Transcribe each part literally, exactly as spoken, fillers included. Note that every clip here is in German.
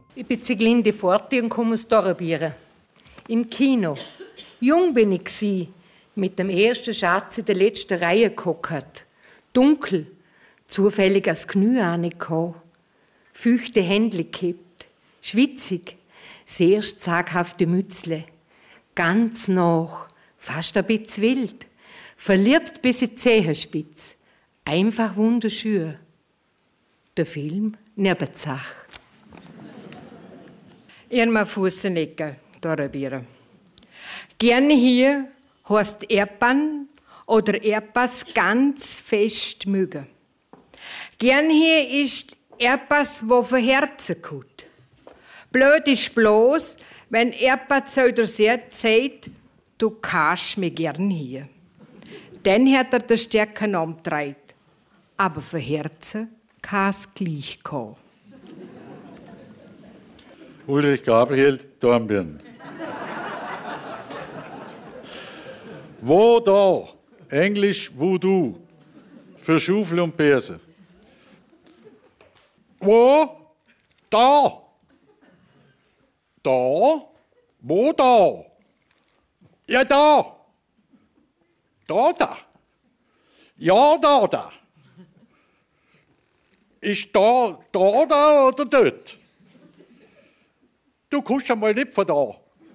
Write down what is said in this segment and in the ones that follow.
Ich bin Zieglinde Forti und komme aus Dorrebieren. Im Kino. Jung bin ich gsi, mit dem ersten Schatz in der letzten Reihe gehockt. Dunkel, zufällig als Knie angekommen. Feuchte Händli gekippt, schwitzig, sehr zaghafte Mützle. Ganz noch, fast ein bisschen wild. Verliebt bis in die Zehenspitze. Einfach wunderschön. Der Film Nebenzach. Irma Fussenegger, Dorrebieren. Gerne hier heißt Erdbeeren oder Erdpass ganz fest mögen. Gern hier ist Erdpass, wo für Herzen gut. Blöd ist bloß, wenn Erdpass oder sagt, du kannst mich gern hier. Dann hat er den stärkeren umgedreht. Aber für Herzen kann es gleich kommen. Ulrich Gabriel, Dornbirn. Wo da? Englisch Voodoo. Für Schufel und Perse. Wo? Da. Da? Wo da? Ja, da. Da, da. Ja, da, da. Ist da, da, da oder dort? Du kommst einmal nicht von da.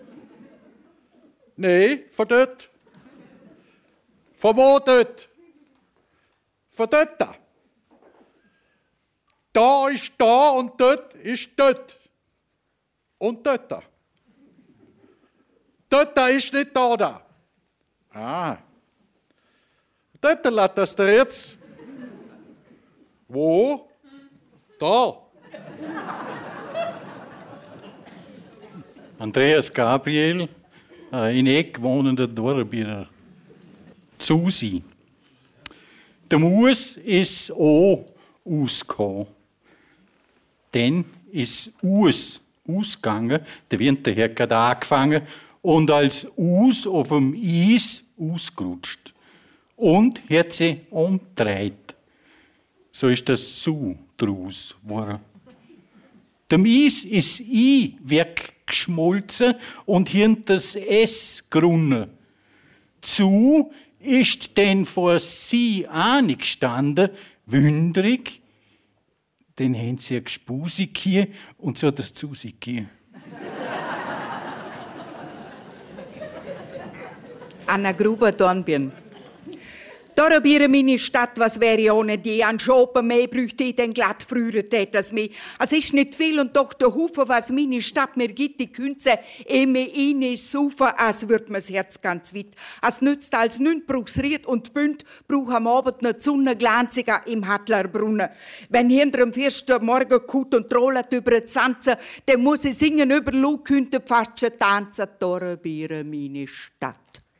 Nein, von dort. Von wo dort? Von dort. Da. Da ist da und dort ist dort. Und dort. Da. Dort da ist nicht da. Da. Ah. Dort lässt das der jetzt. Wo? Da. Andreas Gabriel, äh, in Eck wohnender Dorrebierer. Susi. Der Mus ist auch ausgekommen. Dann ist Us ausgegangen, der Winter hat gerade angefangen und als Us auf dem Eis ausgerutscht. Und hat sie umgedreht. So ist das Su draus geworden. Dem Eis ist I weggeschmolzen und hinter das S gerunnen. Zu ist denn vor sie angestanden, wünderig. Dann haben sie ein Gespusig hier und so das Zusig hier. Anna Gruber, Dornbirn. Dorrebieren meine Stadt, was wäre ohne die? An Schopen mehr bräuchte ich denn glatt früher tät als mich. Es ist nicht viel und doch der Haufen, was meine Stadt mir gibt, die Künze, eh mir inne saufen, als würd mir's Herz ganz weit. Es nützt als nünd brauch's Ried und Bünd, brauch am Abend noch die Sonne glanziger im Hattlerbrunnen. Wenn hinter dem viersten Morgen kut und trollt über die Sanze, dann muss ich singen über Lukünte Pfatsche tanzen, Dorrebieren meine Stadt.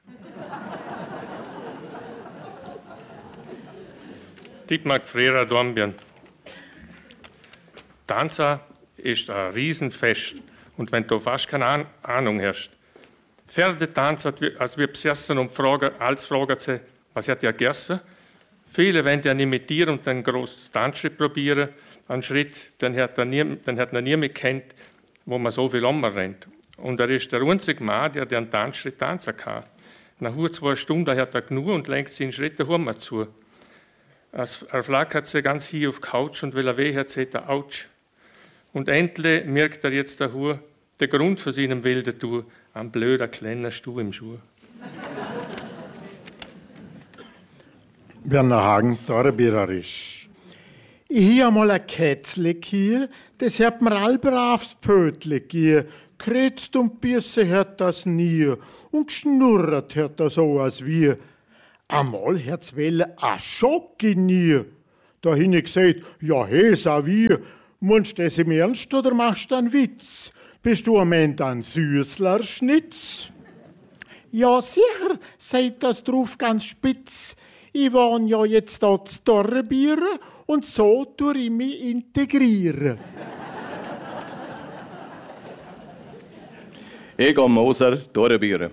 Dietmar Frera, Dornbirn. Tanza ist ein Riesenfest und wenn du fast keine Ahnung hast. Pferdetanz, als wir besessen und fragen, als fragen sie, was hat ihr gegessen? Viele wollen ja imitieren und dann groß Tanzschritt probieren, einen Schritt, dann hat er nie, dann hat er nie mehr kennt, wo man so viel rennt. Und er ist der einzige Mann, der den Tanzschritt tanzen kann. Nach zwei Stunden hat er genug und lenkt seinen Schritt daheim zu. Er flackert sich ganz hier auf die Couch und will er weh hat, sagt er, ouch. Und endlich merkt er jetzt der Hu, der Grund für seinen wilden Tour, ein blöder kleiner Stuhl im Schuh. Werner Hagen, Dorrebiererisch. Ich hier einmal ein Kätzle hier, das hat mir allbrav Pötle hier. Kretzt und Bisse hört das nie und geschnurrt hört das so als wir. Einmal hat's welle a Schock in ihr. Da hin ich gesagt, ja, hey, sa wir. Meinst du das im Ernst oder machst du einen Witz? Bist du am Ende ein Süßler-Schnitz? Ja, sicher, seid das drauf ganz spitz. Ich wohne ja jetzt da zu Dorrebieren und so tue ich mich integrieren. Egon Moser, Dorrebieren.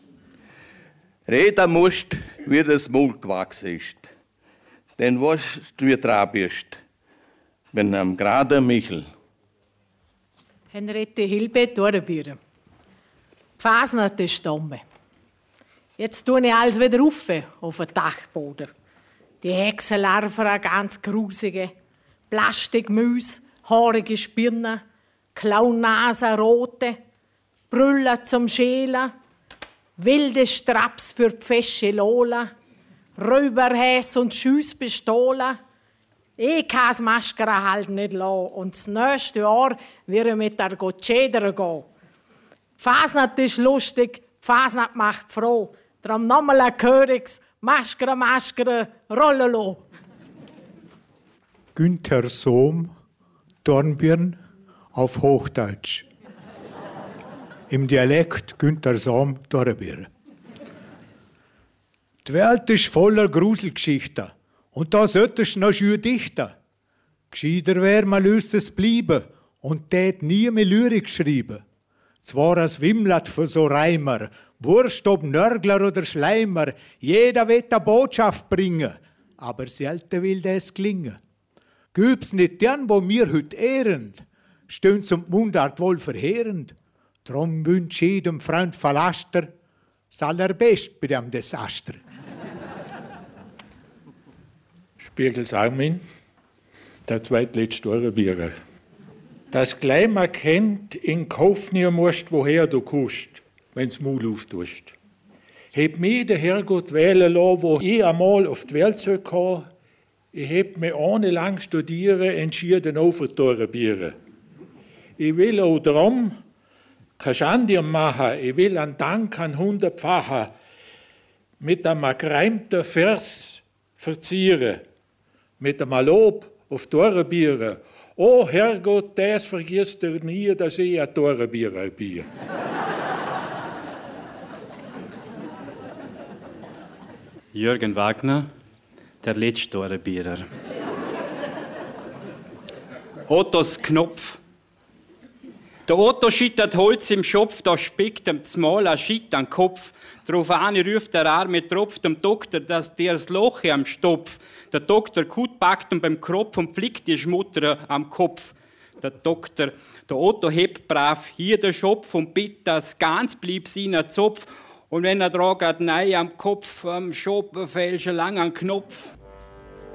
Reden musst, wie das Mund gewachsen ist. Denn weißt du, wie du dran bist. Wenn am geraden Michel. Henriette Hilbe, Dornbirn. Die Fasnacht ist dumm. Jetzt tue ich alles wieder rauf auf den Dachboden. Die Hexenlarven, ganz grusige, Plastikmäuse, haarige Spirnen, Klaunasen, rote, Brüllen zum Schälen, wilde Straps für die fesche Lola, Räuberhäs und Schiusspistolen. Ich kann die Maschere halt nicht lassen und das nächste Jahr wird ich mit der Gotscheder gehen. Die Fasnacht ist lustig, die Fasnacht macht froh. Darum nochmal ein Königs, Maschere, Maschere, Rollelo. Günther Sohm, Dornbirn, auf Hochdeutsch. Im Dialekt Günther Sohm, Dornbirn. Die Welt ist voller Gruselgeschichten. Und da solltest du noch schön dichten. Gescheiter wär, man löst es bleiben und tät nie mehr Lyrik schreiben. Zwar ein Wimmlat für so Reimer, Wurst ob Nörgler oder Schleimer, jeder wird eine Botschaft bringen, aber selten will das gelingen. Gibt's nicht gern, wo mir hüt ehren, stehen zum Mundart wohl verheerend. Drum wünsch jedem Freund Verlaster, das allerbest bei dem Desaster. Spiegels Armin, der zweitletzte Dornbirner. Das gleich mal kennt, in Kauf nehmen musst, woher du kommst, wenn's Maul auftust. Heb mich der Herrgott wählen lassen, wo ich einmal auf die Welt soll kommen. Ich heb mich ohne lang studieren entschieden auf die Dornbirner. Ich will auch drum keine Schande machen, ich will einen Dank an hundert Pfachen mit einem gereimten Vers verzieren, mit einem Lob auf Dornbirner. Oh Herrgott, das vergisst du nie, dass ich ein Dornbirner bin. Jürgen Wagner, der letzte Dornbirner. Ottos Knopf. Der Otto schittert Holz im Schopf, da spickt ihm zumal ein Schitt an den Kopf. Drauf an ruft der arme Tropf dem Doktor, dass der das Loch am Stopf. Der Doktor Kut packt ihn beim Kropf und flickt die Schmutter am Kopf. Der Doktor, der Otto hebt brav hier der Schopf und bitt, dass ganz blieb seiner Zopf. Und wenn er tragt, nein am Kopf, am Schopf fällt schon lang an Knopf.